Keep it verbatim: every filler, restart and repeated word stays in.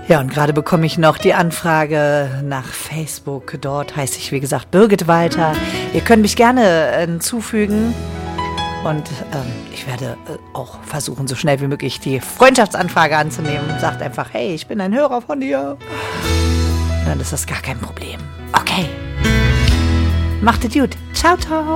Ja, und gerade bekomme ich noch die Anfrage nach Facebook. Dort heiße ich, wie gesagt, Birgit Walter. Ihr könnt mich gerne äh, hinzufügen. Und ähm, ich werde äh, auch versuchen, so schnell wie möglich die Freundschaftsanfrage anzunehmen. Sagt einfach, hey, ich bin ein Hörer von dir. Dann ist das gar kein Problem. Okay. Macht es gut. Ciao, ciao.